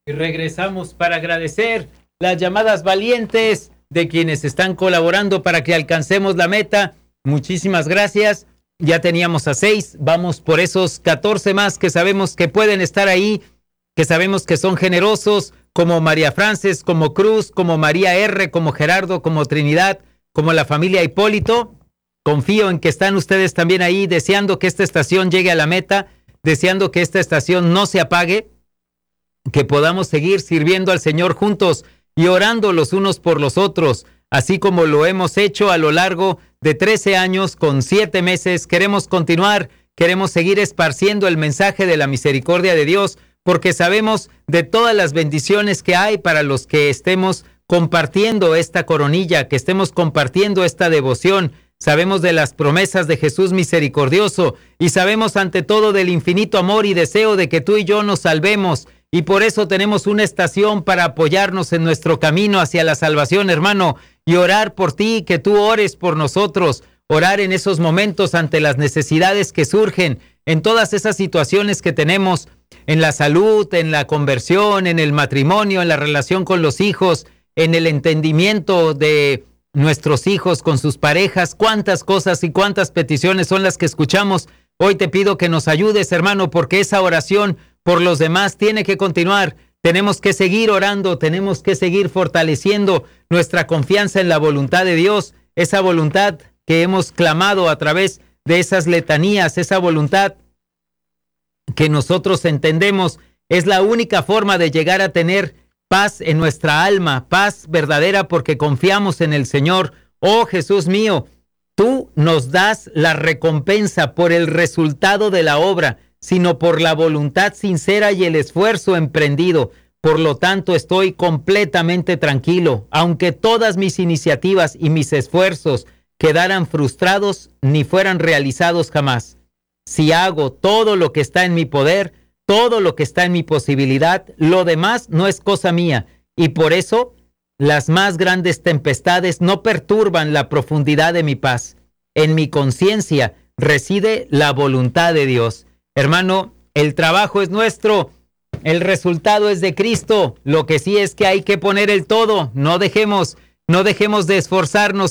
Y regresamos para agradecer las llamadas valientes de quienes están colaborando para que alcancemos la meta. Muchísimas gracias. Ya teníamos a 6, vamos por esos 14 más que sabemos que pueden estar ahí, que sabemos que son generosos, como María Frances, como Cruz, como María R., como Gerardo, como Trinidad, como la familia Hipólito. Confío en que están ustedes también ahí, deseando que esta estación llegue a la meta, deseando que esta estación no se apague, que podamos seguir sirviendo al Señor juntos y orando los unos por los otros, así como lo hemos hecho a lo largo de 13 años con 7 meses. Queremos continuar, queremos seguir esparciendo el mensaje de la misericordia de Dios, porque sabemos de todas las bendiciones que hay para los que estemos compartiendo esta coronilla, que estemos compartiendo esta devoción. Sabemos de las promesas de Jesús misericordioso y sabemos ante todo del infinito amor y deseo de que tú y yo nos salvemos. Y por eso tenemos una estación para apoyarnos en nuestro camino hacia la salvación, hermano, y orar por ti, que tú ores por nosotros, orar en esos momentos ante las necesidades que surgen, en todas esas situaciones que tenemos, en la salud, en la conversión, en el matrimonio, en la relación con los hijos, en el entendimiento de nuestros hijos con sus parejas. Cuántas cosas y cuántas peticiones son las que escuchamos. Hoy te pido que nos ayudes, hermano, porque esa oración por los demás tiene que continuar. Tenemos que seguir orando, tenemos que seguir fortaleciendo nuestra confianza en la voluntad de Dios, esa voluntad que hemos clamado a través de esas letanías, esa voluntad que nosotros entendemos es la única forma de llegar a tener paz en nuestra alma, paz verdadera porque confiamos en el Señor. Oh Jesús mío, tú nos das la recompensa por el resultado de la obra, sino por la voluntad sincera y el esfuerzo emprendido. Por lo tanto, estoy completamente tranquilo, aunque todas mis iniciativas y mis esfuerzos quedaran frustrados ni fueran realizados jamás. Si hago todo lo que está en mi poder, todo lo que está en mi posibilidad, lo demás no es cosa mía, y por eso las más grandes tempestades no perturban la profundidad de mi paz. En mi conciencia reside la voluntad de Dios. Hermano, el trabajo es nuestro, el resultado es de Cristo. Lo que sí es que hay que poner el todo. No dejemos de esforzarnos